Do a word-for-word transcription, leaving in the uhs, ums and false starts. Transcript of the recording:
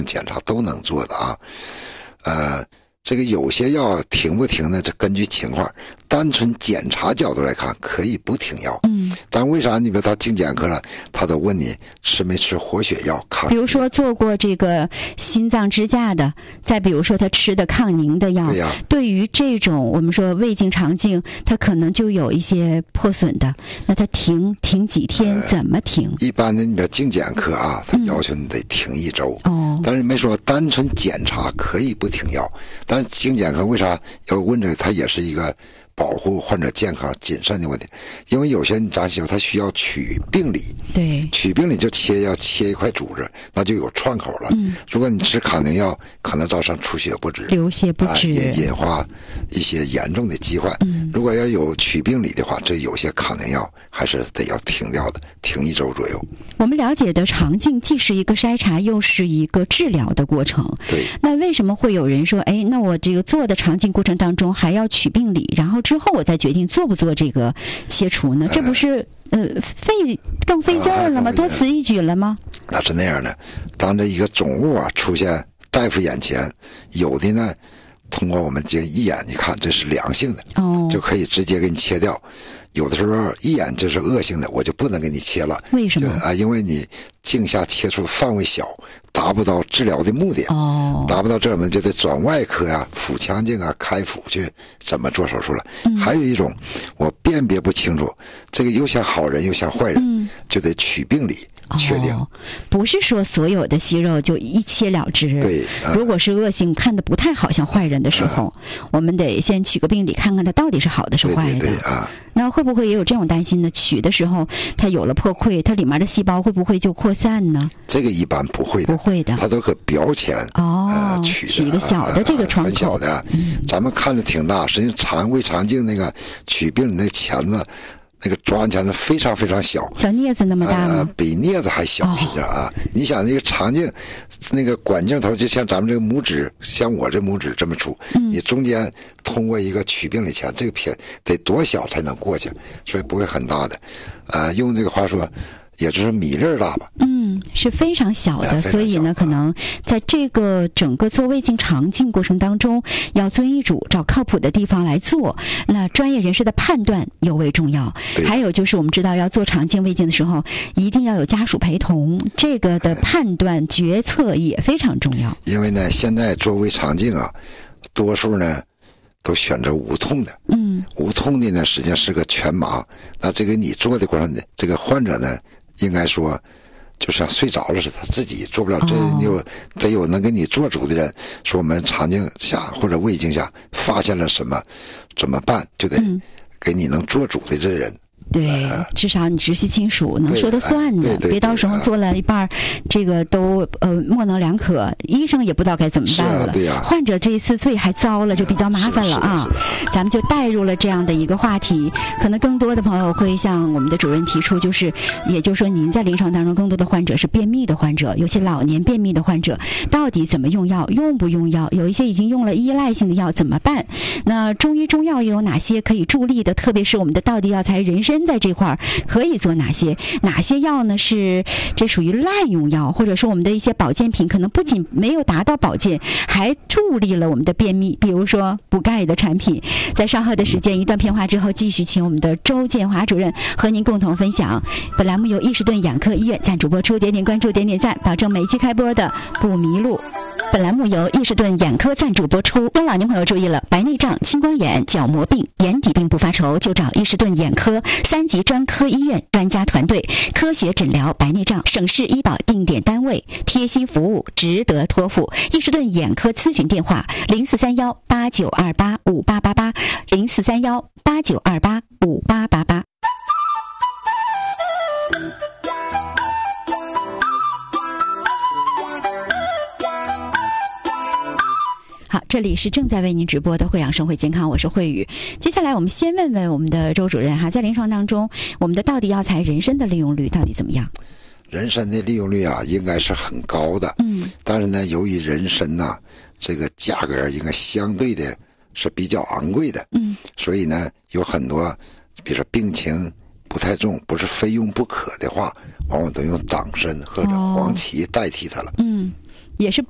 镜检查都能做的啊。呃，这个有些药停不停呢，这根据情况。单纯检查角度来看，可以不停药。 嗯， 但为啥你比如到精检科了，他都问你吃没吃活血药？抗比如说做过这个心脏支架的，再比如说他吃的抗凝的药， 对呀， 对于这种我们说胃镜、肠镜，它可能就有一些破损的，那他停停几天？呃、怎么停？ 一般的你的精检科啊，他要求你得停一周。 哦、嗯， 但是没说单纯检查可以不停药。但是精检科为啥要问这个？它也是一个保护患者健康谨慎的问题，因为有些你扎细胞它需要取病理， 对， 取病理就切要切一块组织，那就有创口了。 嗯， 如果你吃抗凝药，可能造成出血不止、 流血不止， 也、啊、引发一些严重的疾患。 嗯， 如果要有取病理的话，这有些抗凝药还是得要停掉的，停一周左右。 我们了解的肠镜既是一个筛查，又是一个治疗的过程。 对， 那为什么会有人说，哎，那我这个做的肠镜过程当中还要取病理，然后之后我再决定做不做这个切除呢？这不是呃费更费劲儿了吗？ 啊、 多此一举了吗？ 那是那样的，当这一个肿物啊出现大夫眼前，有的呢通过我们这一眼一看这是良性的， 哦， 就可以直接给你切掉。有的时候一眼这是恶性的，我就不能给你切了。 为什么啊？因为你镜下切除范围小，达不到治疗的目的。 哦， 达不到这，我们就得转外科啊、腹腔镜啊、开腹去怎么做手术了。 嗯、 还有一种，我辨别不清楚，这个又像好人又像坏人， 嗯、 就得取病理确定、 哦。不是说所有的息肉就一切了之。 对，嗯、 如果是恶性看的不太好像坏人的时候，嗯、我们得先取个病理，看看它到底是好的是坏的。 对对对啊。 那会不会也有这种担心呢？取的时候它有了破溃，它里面的细胞会不会就扩散呢？ 这个一般不会的， 不会的， 它都可标签哦、 呃、取的取一个小的这个窗口， 很小的， 嗯、 咱们看着挺大，实际上肠胃肠镜那个取病理那钳子。那个抓钳子非常非常小， 小镊子那么大吗？ 呃、比镊子还小，实际上啊，哦、你想那个肠镜，那个管镜头就像咱们这个拇指，像我这拇指这么粗， 嗯、 你中间通过一个取病理钳，这个片得多小才能过去，所以不会很大的。呃，用这个话说，也就是米粒大吧。 嗯，是非常小的， 哎、 所以呢，可能在这个整个做胃镜、肠镜过程当中，要遵医嘱，找靠谱的地方来做。那专业人士的判断尤为重要。还有就是，我们知道要做肠镜、胃镜的时候，一定要有家属陪同，这个的判断、决策也非常重要。 因为呢，现在做胃肠镜啊，多数呢都选择无痛的。 嗯， 无痛的呢，实际上是个全麻。那这个你做的过程呢，这个患者呢，应该说。就像睡着了似的，他自己做不了。这你有得有能给你做主的人，说我们肠镜下或者胃镜下发现了什么，怎么办？就得给你能做主的这人。 对，至少你直系亲属能说得算的，别到时候做了一半，这个都呃模棱两可，医生也不知道该怎么办了。 对呀， 患者这一次罪还遭了，就比较麻烦了啊。咱们就带入了这样的一个话题，可能更多的朋友会向我们的主任提出，就是也就是说，您在临床当中更多的患者是便秘的患者，有些老年便秘的患者，到底怎么用药，用不用药？有一些已经用了依赖性的药怎么办？那中医中药又有哪些可以助力的？特别是我们的道地药材人参。在这块儿可以做哪些？哪些药呢？是这属于滥用药，或者说我们的一些保健品可能不仅没有达到保健，还助力了我们的便秘。比如说补钙的产品。在稍后的时间一段片花之后，继续请我们的周建华主任和您共同分享。本栏目由伊士顿眼科医院赞助播出，点点关注，点点赞，保证每期开播的不迷路。本栏目由伊士顿眼科赞助播出。中老年朋友注意了，白内障、青光眼、角膜病、眼底病不发愁，就找伊士顿眼科三级专科医院专家团队，科学诊疗白内障，省市医保定点单位，贴心服务，值得托付。伊士顿眼科咨询电话：零四三幺八九二八五八八八，零四三幺八九二八五八八八。好，这里是正在为您直播的惠阳生活健康，我是慧宇。接下来我们先问问我们的周主任哈，在临床当中，我们的道地药材人参的利用率到底怎么样？ 人参的利用率啊，应该是很高的。 嗯， 但是呢，由于人参呐、啊，这个价格应该相对的是比较昂贵的。 嗯， 所以呢，有很多，比如说病情不太重，不是非用不可的话，往往都用党参或者黄芪代替它了。 哦、嗯。也是